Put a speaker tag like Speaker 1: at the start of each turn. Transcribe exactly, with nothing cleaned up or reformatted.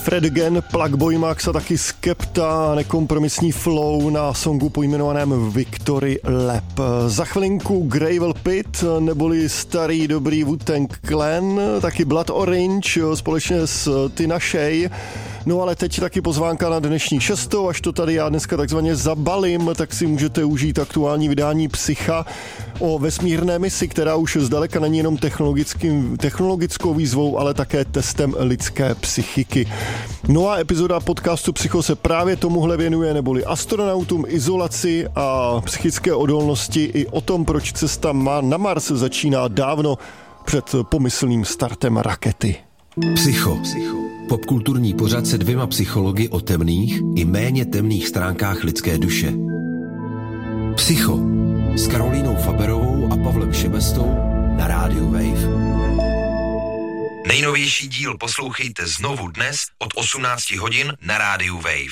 Speaker 1: Fred again, Plugboy Max a taky Skepta, nekompromisní flow na songu pojmenovaném Victory Lap. Za chvilinku Gravel Pit, neboli starý dobrý Wu-Tang Clan, taky Blood Orange společně s Tina Shay. No ale teď taky pozvánka na dnešní šestou, až to tady já dneska takzvaně zabalím, tak si můžete užít aktuální vydání Psycha o vesmírné misi, která už zdaleka není jenom technologickým, technologickou výzvou, ale také testem lidské psychiky. Nová epizoda podcastu Psycho se právě tomuhle věnuje, neboli astronautům, izolaci a psychické odolnosti, i o tom, proč cesta na Mars začíná dávno před pomyslným startem rakety.
Speaker 2: Psycho. Psycho. Popkulturní pořad se dvěma psychologi o temných i méně temných stránkách lidské duše. Psycho s Karolínou Faberovou a Pavlem Šebestou na rádiu Wave.
Speaker 3: Nejnovější díl poslouchejte znovu dnes od osmnáct hodin na rádiu Wave.